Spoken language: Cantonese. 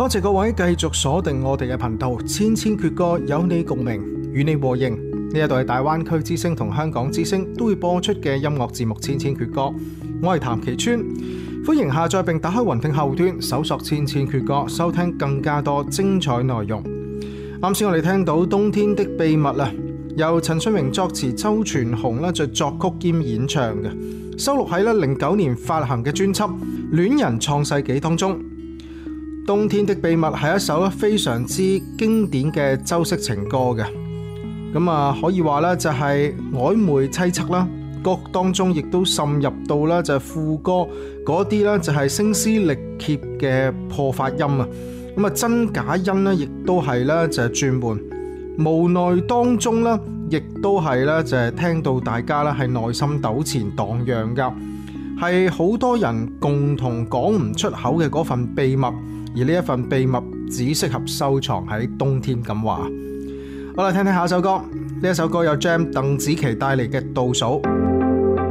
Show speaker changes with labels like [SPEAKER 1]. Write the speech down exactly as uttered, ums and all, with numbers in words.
[SPEAKER 1] 多謝各位繼續鎖定我哋嘅頻道，千千闕歌有你共鳴，與你和應。呢一度係大灣區之聲同香港之聲都會播出嘅音樂節目《千千闕歌》，我係譚其川，歡迎下載並打開雲聽後端，搜索《千千闕歌》，收聽更加多精彩內容。啱先我哋聽到《冬天的秘密》啊，由陳翠明作詞，周傳雄咧就作曲兼演唱嘅，收錄喺咧零九年發行嘅專輯《戀人創世紀》當中。《冬天的秘密》係一首非常之經典嘅周式情歌嘅。咁啊，可以話咧就係曖昧淒惻啦，歌當中亦都滲入到啦就係副歌嗰啲咧就係聲嘶力竭嘅破發音啊，咁啊真假音咧亦都係咧就係轉換，無奈當中咧亦都係咧就係聽到大家咧係內心糾纏蕩漾噶，係好多人共同講唔出口嘅嗰份秘密，而呢一份秘密只適合收藏喺冬天咁話。好啦，聽聽下一首歌，呢一首歌有 Jam 鄧紫棋帶嚟嘅倒數。